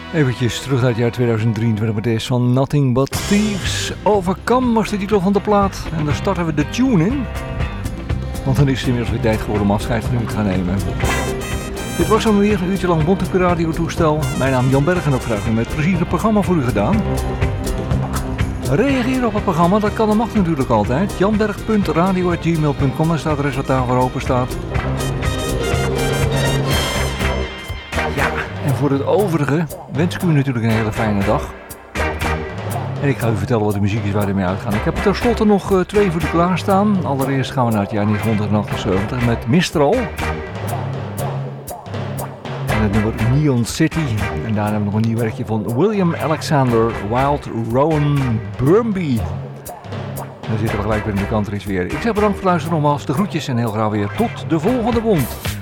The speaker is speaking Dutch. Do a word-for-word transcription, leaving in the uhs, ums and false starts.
Eventjes terug uit het jaar tweeduizend drieëntwintig met deze van Nothing But Thieves. Overcome was de titel van de plaat. En daar starten we de tune in. Want dan is het inmiddels weer tijd geworden om afscheid van u te gaan nemen. Dit was dan weer een uurtje lang Bontekoe Radio toestel. Mijn naam is Jan Berg en ook graag met plezier het programma voor u gedaan. Reageer op het programma, dat kan en mag natuurlijk altijd. janberg punt radio apenstaartje gmail punt com, daar staat het resultaat waar open staat. Ja, en voor het overige wens ik u natuurlijk een hele fijne dag. En ik ga u vertellen wat de muziek is waar we mee uitgaan. Ik heb er tenslotte nog uh, twee voor u klaarstaan. Allereerst gaan we naar het jaar negentien achtenzeventig met Mistral. En het nummer Neon City. En daarna hebben we nog een nieuw werkje van William Alexander Wild Rowan Brumby. Dan zitten we gelijk weer in de country's weer. Ik zeg bedankt voor het luisteren nogmaals. De groetjes en heel graag weer tot de volgende bond.